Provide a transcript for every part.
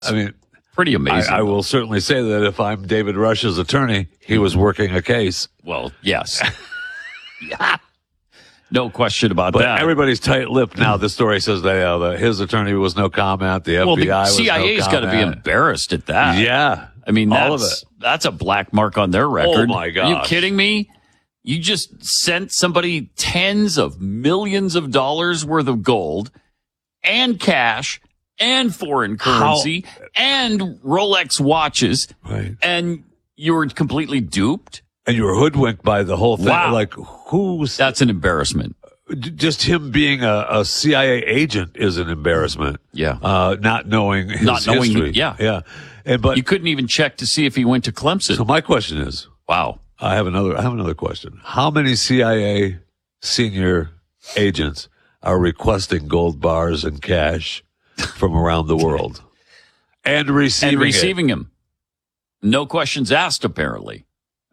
I mean, pretty amazing. I will certainly say that if I'm David Rush's attorney, he was working a case. Well, yes. Yeah. No question about But that. everybody's tight-lipped now. The story says that his attorney was no comment. The FBI well, the was CIA's no got to be comment. embarrassed at that. Yeah. I mean, all of it. That's a black mark on their record. Oh, my gosh. Are you kidding me? You just sent somebody tens of millions of dollars worth of gold and cash and foreign currency and Rolex watches, Right. and you were completely duped? And you were hoodwinked by the whole thing. Wow. Like, who's... That's an embarrassment. Just him being a CIA agent is an embarrassment. Yeah. Not knowing his history. Yeah. Yeah. But You couldn't even check to see if he went to Clemson. so my question is, Wow. I have another question. How many CIA senior agents are requesting gold bars and cash from around the world and receiving him? No questions asked, apparently.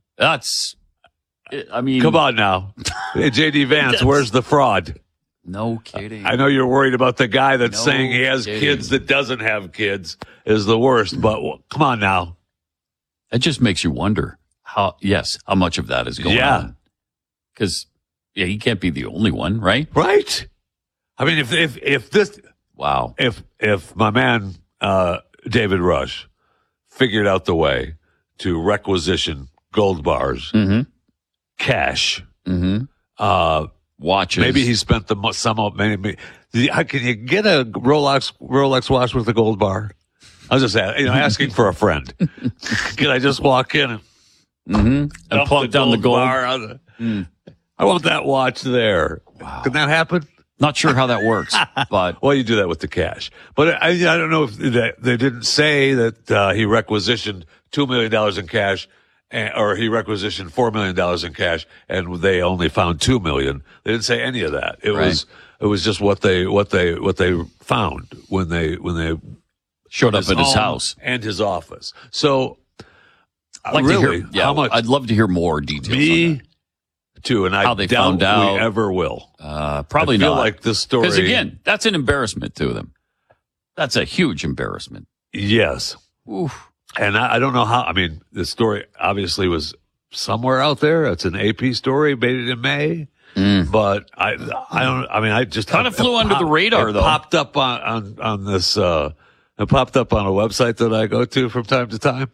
I mean, Come on now. Hey, J.D. Vance, where's the fraud? No kidding. I know you're worried about the guy that's No saying he has kidding. kids that doesn't have kids is the worst, but come on now. It just makes you wonder how much of that is going on. Because, he can't be the only one, right? Right? I mean, if this, Wow. if my man, David Rush figured out the way to requisition gold bars, cash, Watches. maybe he spent can you get a Rolex watch with a gold bar? I was just asking for a friend. Can I just walk in and plunk down the gold bar? I want that watch there. Wow. Can that happen? Not sure how that works, but Well, you do that with the cash. But I don't know if they didn't say that he requisitioned $2 million in cash or he requisitioned $4 million in cash and they only found $2 million. They didn't say any of that. It was just what they found when they showed up at his home house and his office. So I'd like really, to hear, how much? I'd love to hear more details. Me too, and How I they doubt found out. we ever will. Probably I feel not. like this story. Because again, that's an embarrassment to them. That's a huge embarrassment. Yes. Oof. And I don't know how. I mean, the story obviously was somewhere out there. It's an AP story, made in May. But I don't. I mean, I just Kind of flew under the radar, though. Popped up on this. It popped up on a website that I go to from time to time,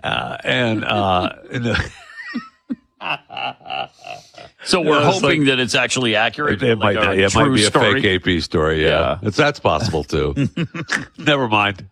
So we're it's hoping like- that it's actually accurate. it might like not. a It might true be a story. fake AP story. Yeah, that's possible too. Never mind.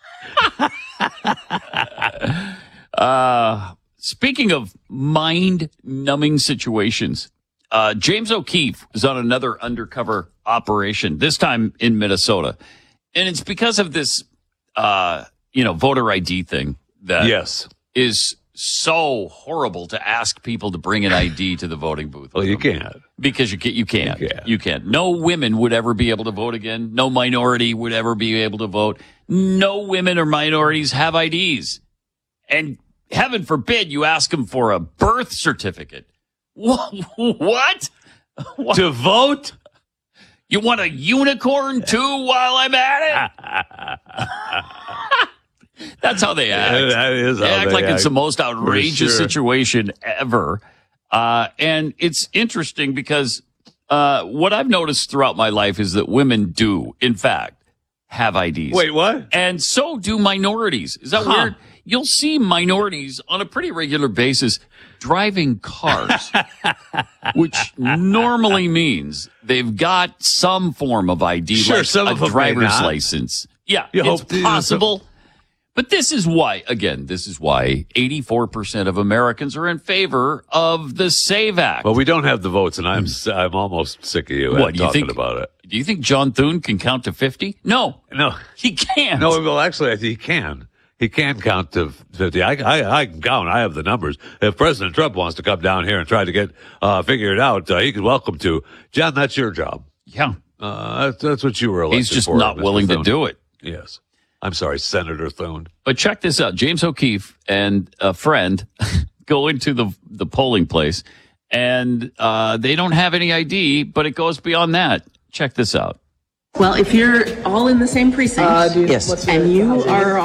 Speaking of mind-numbing situations, James O'Keefe is on another undercover operation, this time in Minnesota. And it's because of this, voter ID thing that Yes. is so horrible to ask people to bring an ID to the voting booth. Well, you can't. Because you can't. You can't. You can't. No women would ever be able to vote again. No minority would ever be able to vote. No women or minorities have IDs. And heaven forbid you ask them for a birth certificate. What? To vote? You want a unicorn too while I'm at it? That's how they act. That is how They act they like act, it's the most outrageous for sure. situation ever. And it's interesting because what I've noticed throughout my life is that women do, in fact, have IDs. Wait, what? And so do minorities. Is that weird? You'll see minorities on a pretty regular basis driving cars, which normally means they've got some form of ID, Sure, like some a of them may driver's not. license. Yeah, You it's hope to- possible. But this is why 84% of Americans are in favor of the SAVE Act. Well, we don't have the votes, and I'm almost sick of you What, do you talking think- about it. Do you think John Thune can count to 50? No, No, he can't. no. Well, actually, I think he can. He can count to 50. I can count. I have the numbers. If President Trump wants to come down here and try to get figure it out, he could welcome to. John, that's your job. Yeah, That's what you were elected he's just for, not Mr. willing to Thune. do it. Yes. I'm sorry, Senator Thune. But check this out. James O'Keefe and a friend go into the polling place, and they don't have any ID, but it goes beyond that. Check this out. Well, if you're all in the same precinct Yes. and you are